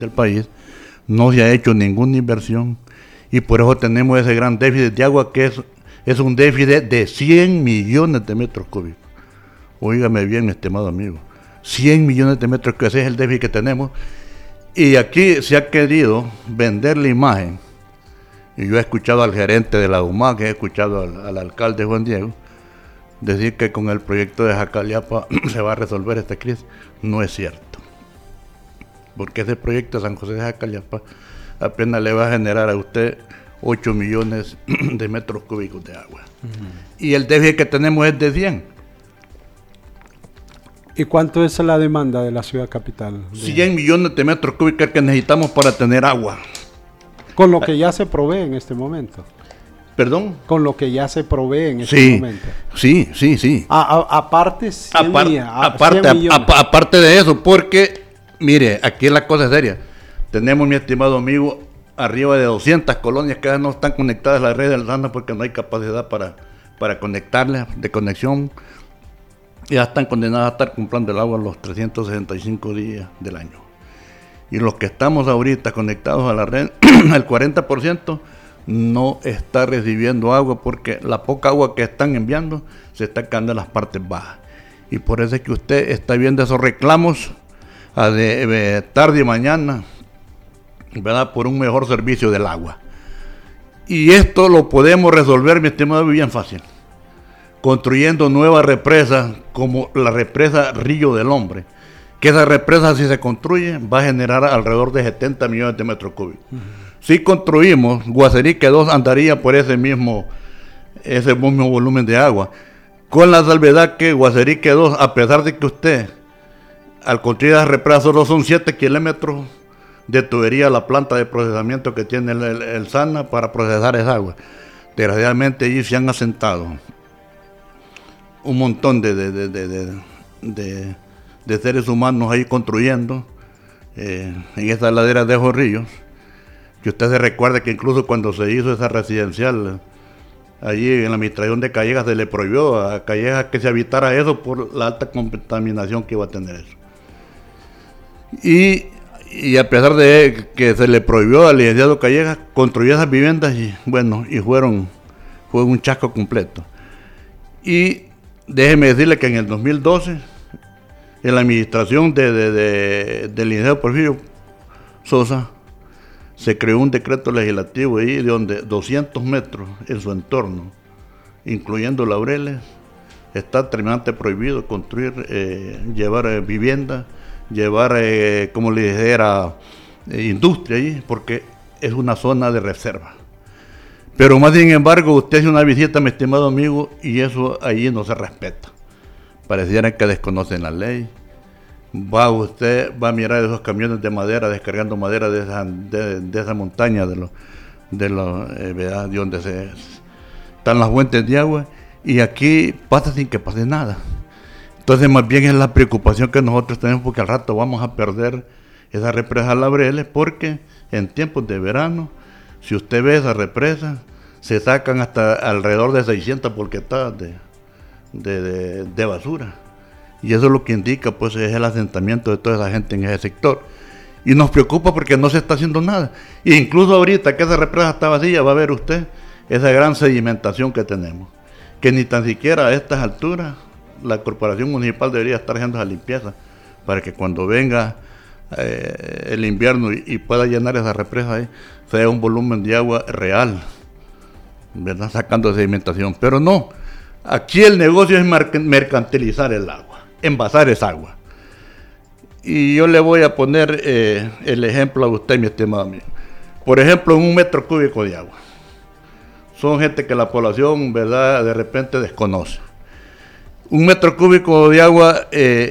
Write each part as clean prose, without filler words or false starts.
del país, no se ha hecho ninguna inversión y por eso tenemos ese gran déficit de agua que es un déficit de 100 millones de metros cúbicos. Óigame bien, mi estimado amigo, 100 millones de metros cúbicos, ese es el déficit que tenemos. Y aquí se ha querido vender la imagen, y yo he escuchado al gerente de la UMAC, he escuchado al alcalde Juan Diego, decir que con el proyecto de Jacaliapa se va a resolver esta crisis. No es cierto, porque ese proyecto de San José de Jacaliapa apenas le va a generar a usted 8 millones de metros cúbicos de agua. Y el déficit que tenemos es de 100. ¿Y cuánto es la demanda de la ciudad capital? 100 millones de metros cúbicos que necesitamos para tener agua. Con lo que ya se provee en este momento. ¿Perdón? Con lo que ya se provee en este momento. Sí. Aparte, 100 aparte de eso, porque, mire, aquí la cosa es seria. Tenemos, mi estimado amigo, arriba de 200 colonias que ya no están conectadas a la red del SANA porque no hay capacidad para conectarlas, de conexión. Ya están condenadas a estar comprando el agua los 365 días del año. Y los que estamos ahorita conectados a la red, el 40% no está recibiendo agua porque la poca agua que están enviando se está quedando en las partes bajas. Y por eso es que usted está viendo esos reclamos de tarde y mañana, ¿verdad?, por un mejor servicio del agua. Y esto lo podemos resolver, mi estimado, bien fácil, construyendo nuevas represas como la represa Río del Hombre, que esa represa, si se construye, va a generar alrededor de 70 millones de metros cúbicos. Si construimos, Guaserique 2 andaría por ese mismo volumen de agua, con la salvedad que Guaserique 2, a pesar de que usted, al construir esa represa, solo son 7 kilómetros de tubería a la planta de procesamiento que tiene el SANA para procesar esa agua. Desgraciadamente allí se han asentado un montón de seres humanos ahí construyendo en esa ladera de Jorrillos, que usted se recuerda que incluso cuando se hizo esa residencial allí en la administración de Callejas se le prohibió a Callejas que se habitara eso por la alta contaminación que iba a tener eso. Y a pesar de que se le prohibió al licenciado Callejas, construyó esas viviendas y bueno, fue un chasco completo. Y déjeme decirle que en el 2012, en la administración del licenciado Porfirio Sosa, se creó un decreto legislativo ahí de donde 200 metros en su entorno, incluyendo Laureles, está terminante prohibido construir, llevar vivienda, llevar, como le dijera, industria ahí, porque es una zona de reserva. Pero más sin embargo, usted hace una visita, mi estimado amigo, y eso allí no se respeta. Pareciera que desconocen la ley. Usted va a mirar esos camiones de madera descargando madera de esa montaña de donde están las fuentes de agua, y aquí pasa sin que pase nada. Entonces más bien es la preocupación que nosotros tenemos, porque al rato vamos a perder esa represa Laureles, porque en tiempos de verano, si usted ve esa represa, se sacan hasta alrededor de 600 pulquetadas de basura. Y eso es lo que indica, pues, es el asentamiento de toda esa gente en ese sector. Y nos preocupa porque no se está haciendo nada. E incluso ahorita que esa represa está vacía, va a ver usted esa gran sedimentación que tenemos, que ni tan siquiera a estas alturas la corporación municipal debería estar haciendo esa limpieza, para que cuando venga el invierno y pueda llenar esa represa ahí, sea un volumen de agua real, ¿verdad?, sacando sedimentación. Pero no, aquí el negocio es mercantilizar el agua, envasar esa agua. Y yo le voy a poner el ejemplo a usted, mi estimado amigo. Por ejemplo, en un metro cúbico de agua, son gente que la población, ¿verdad?, de repente desconoce. Un metro cúbico de agua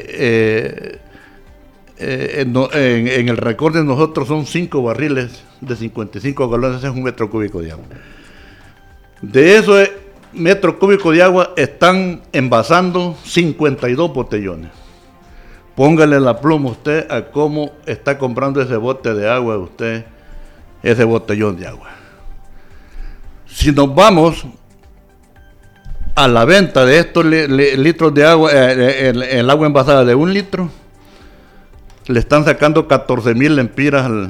en el récord de nosotros son 5 barriles de 55 galones, ese es un metro cúbico de agua. De eso metro cúbico de agua están envasando 52 botellones. Póngale la pluma usted a cómo está comprando ese bote de agua usted, ese botellón de agua. Si nos vamos a la venta de estos litros de agua, el agua envasada de 1 litro, le están sacando 14,000 lempiras